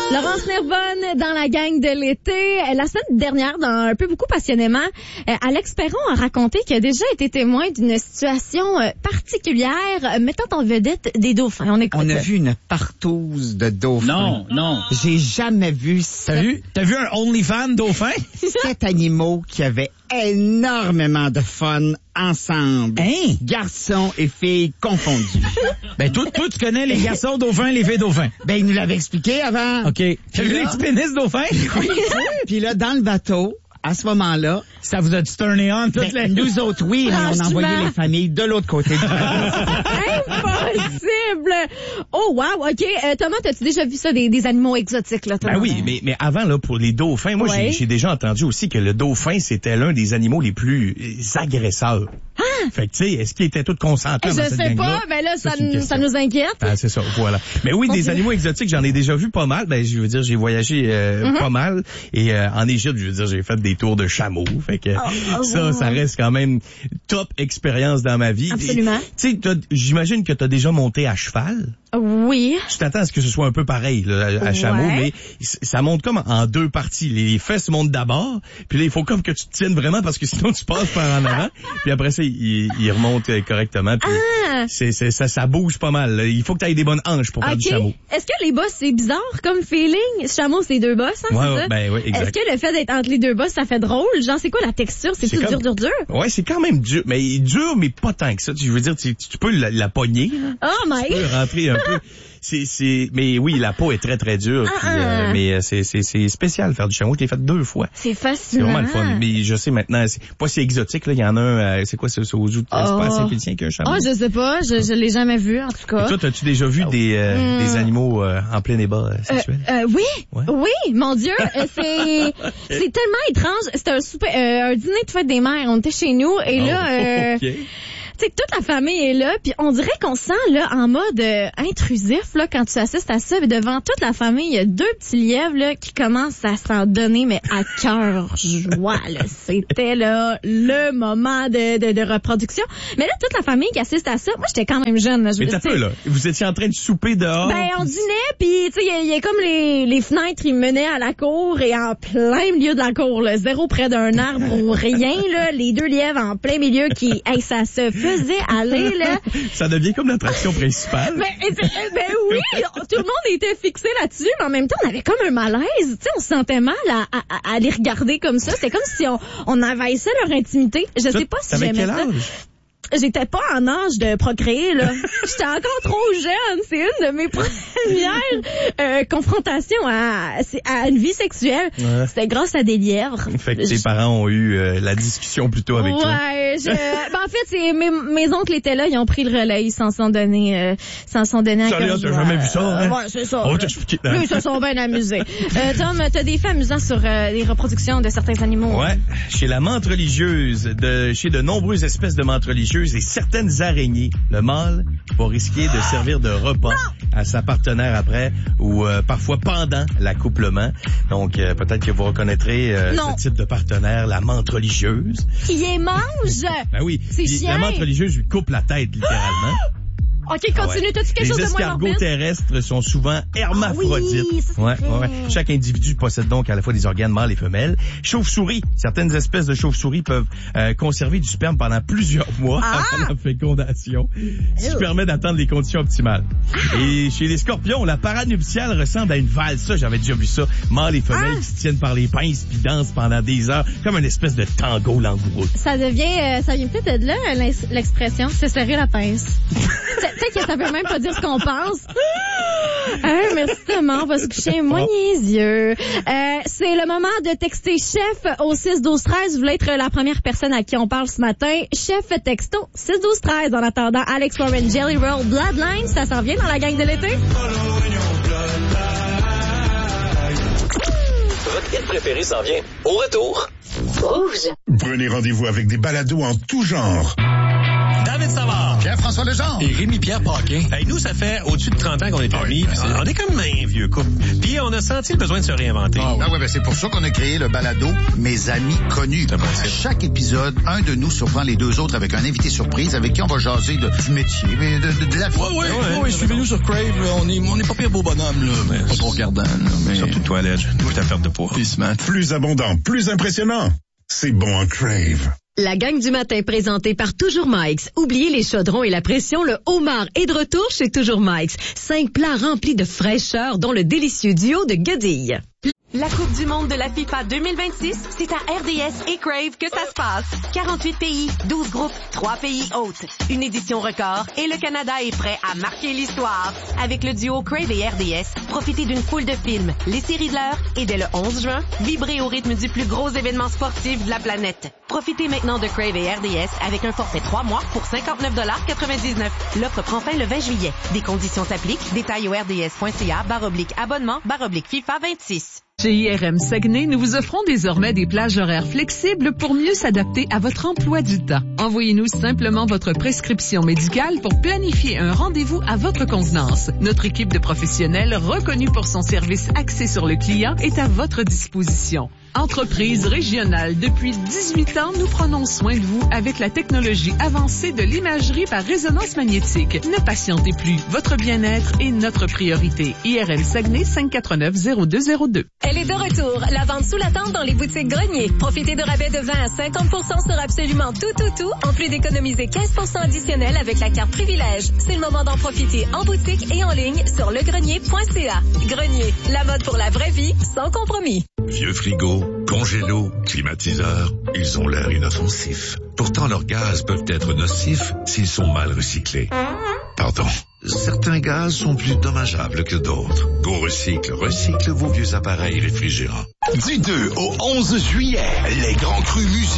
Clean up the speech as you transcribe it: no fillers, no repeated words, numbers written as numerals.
Laurence Nerbonne dans la gang de l'été. La semaine dernière, dans Un peu beaucoup passionnément, Alex Perron a raconté qu'il a déjà été témoin d'une situation particulière mettant en vedette des dauphins. On a vu une partouze de dauphins. Non. J'ai jamais vu ça. T'as vu un OnlyFans dauphin? 7 animaux qui avaient énormément de fun ensemble. Hein? Garçons et filles confondus. Ben, toi, tu connais les garçons dauphins, les filles dauphins. Ben, il nous l'avait expliqué avant. OK. T'as vu les petits pénis dauphins? Oui. Puis là, dans le bateau, à ce moment-là, Ça vous a-tu turné on toutes les... nous autres, oui, mais on envoyait les familles de l'autre côté du bateau. Impossible! Oh, wow, OK. Thomas, t'as-tu déjà vu ça, des animaux exotiques, là, toi? Ben oui, mais avant, là, pour les dauphins, moi, Ouais. j'ai déjà entendu aussi que le dauphin, c'était l'un des animaux les plus agresseurs. Fait que, tu sais, est-ce qu'il était tout consentant Je dans cette sais gang-là? pas, mais là, ça c'est une question. nous inquiète. Ah, c'est ça, voilà. Mais oui, des animaux exotiques, j'en ai déjà vu pas mal. Ben, je veux dire, j'ai voyagé pas mal. Et en Égypte, je veux dire, j'ai fait des tours de chameaux. Fait que ça reste quand même top expérience dans ma vie. Absolument. Tu sais, j'imagine que t'as déjà monté à cheval. Oui. Tu t'attends à ce que ce soit un peu pareil là, à chameau, Ouais. mais ça monte comme en deux parties. Les fesses montent d'abord, puis là, il faut comme que tu te tiennes vraiment parce que sinon, tu passes par en avant. Puis après ça, il remonte correctement. Puis ça bouge pas mal. Là. Il faut que tu aies des bonnes hanches pour faire du chameau. Est-ce que les bosses, c'est bizarre comme feeling? Chameau, c'est deux bosses, hein, c'est ça? Ben oui, exact. Est-ce que le fait d'être entre les deux bosses, ça fait drôle? Genre, c'est quoi la texture? C'est tout comme... dur? Ouais, c'est quand même dur. Mais dur, mais pas tant que ça. Je veux dire, tu peux la pogner. Là. Oh my! Tu peux rentrer un peu. Mais oui, la peau est très, très dure. Mais c'est spécial faire du chameau. Je l'ai fait 2 fois. C'est C'est fascinant. vraiment le fun. Mais je sais maintenant, c'est pas si exotique, là. Il y en a un, c'est quoi, c'est au zoo, c'est pas à Saint-Félicien qu'un chameau. Oh, je sais pas. Je l'ai jamais vu, en tout cas. Et toi, t'as-tu déjà vu des animaux en plein débat sexuel? Oui, Ouais. oui, mon Dieu, c'est tellement étrange. C'était un dîner de fête des mères. On était chez nous et là, OK. tu sais, toute la famille est là, puis on dirait qu'on se sent là en mode intrusif là quand tu assistes à ça. Puis devant toute la famille, il y a 2 petits lièvres là qui commencent à s'en donner mais à cœur joie. Là. C'était là le moment de reproduction. Mais là, toute la famille qui assiste à ça, moi j'étais quand même jeune. Là. Mais t'as peu là. Vous étiez en train de souper dehors. Ben, on dînait, puis tu sais, il y a comme les fenêtres, ils menaient à la cour et en plein milieu de la cour, là, zéro près d'un arbre ou rien, là, les 2 lièvres en plein milieu qui, ça se faisait aller, là. Ça devient comme l'attraction principale. Ben oui, tout le monde était fixé là-dessus, mais en même temps, on avait comme un malaise, tu sais, on se sentait mal à les regarder comme ça. C'est comme si on envahissait leur intimité. Je sais pas si T'avais j'aimais quel ça. âge? J'étais pas en âge de procréer, là. J'étais encore trop jeune. C'est une de mes premières confrontations à une vie sexuelle. Ouais. C'était grâce à des lièvres. Fait que tes parents ont eu la discussion plutôt avec toi. Ouais, ben en fait, mes oncles étaient là, ils ont pris le relais, ils s'en sont donnés à Salut, cœur t'as joie. jamais vu ça, hein? Ouais, c'est ça. On va t'expliquer. Eux, ils se sont bien amusés. Tom, t'as des faits amusants sur les reproductions de certains animaux. Ouais, chez la menthe religieuse, chez de nombreuses espèces de menthes religieuses et certaines araignées, le mâle va risquer de servir de repas à sa partenaire après ou parfois pendant l'accouplement. Donc peut-être que vous reconnaîtrez ce type de partenaire, la menthe religieuse. Qui les mange? Ben oui, C'est chiant. la menthe religieuse lui coupe la tête littéralement. OK, continue. T'as-tu quelque chose de Les moins escargots morbide? terrestres sont souvent hermaphrodites. Ah oui, ça, c'est vrai. Chaque individu possède donc à la fois des organes mâles et femelles. Chauves-souris. Certaines espèces de chauves-souris peuvent conserver du sperme pendant plusieurs mois avant la fécondation, ce qui permet d'atteindre les conditions optimales. Et chez les scorpions, la paranuptiale ressemble à une valse. Ça, j'avais déjà vu ça. Mâles et femelles qui se tiennent par les pinces puis dansent pendant des heures comme une espèce de tango langoureux. Ça vient peut-être de là, l'expression, c'est serrer la pince. Peut-être que ça veut même pas dire ce qu'on pense. Merci Thomas, on va se coucher moins niaiseux. C'est le moment de texter chef au 6-12-13. Vous voulez être la première personne à qui on parle ce matin. Chef texto 6-12-13. En attendant, Alex Warren, Jelly Roll, Bloodline, ça s'en vient dans la gang de l'été. Votre hit préféré s'en vient. Au retour. Rouge. Prenez rendez-vous avec des balados en tout genre. David Savard, Pierre-François Legendre et Rémi-Pierre Paquin. Hey, nous, ça fait au-dessus de 30 ans qu'on est amis. On est comme un vieux couple. Puis on a senti le besoin de se réinventer. Ah ouais, ben c'est pour ça qu'on a créé le balado Mes amis connus. À chaque épisode, un de nous surprend les deux autres avec un invité surprise avec qui on va jaser du métier, mais de la vie. Ouais, suivez-nous sur Crave. On est pas pire beau bonhomme, là, mais pas trop regardant. Mais... Surtout toi, Ledge. D'où ta perte de poids. Peace, man. Plus abondant, plus impressionnant. C'est bon en Crave. La gang du matin présentée par Toujours Mike's. Oubliez les chaudrons et la pression, le homard est de retour chez Toujours Mike's. 5 plats remplis de fraîcheur, dont le délicieux duo de guedilles. La Coupe du monde de la FIFA 2026, c'est à RDS et Crave que ça se passe. 48 pays, 12 groupes, 3 pays hôtes. Une édition record et le Canada est prêt à marquer l'histoire. Avec le duo Crave et RDS, profitez d'une foule de films, les séries de l'heure et dès le 11 juin, vibrez au rythme du plus gros événement sportif de la planète. Profitez maintenant de Crave et RDS avec un forfait 3 mois pour 59,99 $. L'offre prend fin le 20 juillet. Des conditions s'appliquent. Détails au rds.ca/abonnement/FIFA 26. Chez IRM Saguenay, nous vous offrons désormais des plages horaires flexibles pour mieux s'adapter à votre emploi du temps. Envoyez-nous simplement votre prescription médicale pour planifier un rendez-vous à votre convenance. Notre équipe de professionnels reconnus pour son service axé sur le client est à votre disposition. Entreprise régionale, depuis 18 ans, nous prenons soin de vous avec la technologie avancée de l'imagerie par résonance magnétique. Ne patientez plus. Votre bien-être est notre priorité. IRM Saguenay, 549-0202. Elle est de retour. La vente sous la tente dans les boutiques Grenier. Profitez de rabais de 20 à 50% sur absolument tout, en plus d'économiser 15% additionnel avec la carte privilège. C'est le moment d'en profiter en boutique et en ligne sur legrenier.ca. Grenier, la mode pour la vraie vie, sans compromis. Vieux frigo, congélo, climatiseur, ils ont l'air inoffensifs. Pourtant, leurs gaz peuvent être nocifs s'ils sont mal recyclés. Pardon. Certains gaz sont plus dommageables que d'autres. Go Recycle recycle vos vieux appareils réfrigérants. Du 2 au 11 juillet, les grands crus musiques